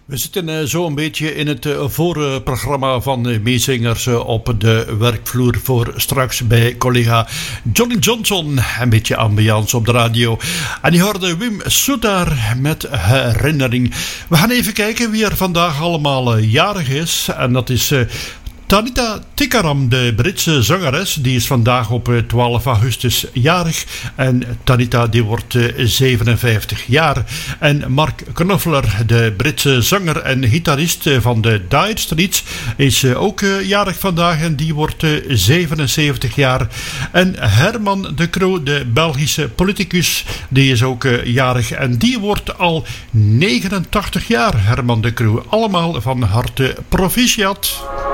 We zitten zo een beetje in het voorprogramma van Meezingers op de werkvloer voor straks bij collega Johnny Johnson. Een beetje ambiance op de radio. En die hoorde Wim Soetar met herinnering. We gaan even kijken wie er vandaag allemaal jarig is. En dat is Tanita Tikaram, de Britse zangeres, die is vandaag op 12 augustus jarig. En Tanita die wordt 57 jaar. En Mark Knopfler, de Britse zanger en gitarist van de Dire Straits, is ook jarig vandaag en die wordt 77 jaar. En Herman de Croo, de Belgische politicus, die is ook jarig en die wordt al 89 jaar. Herman de Croo, allemaal van harte proficiat.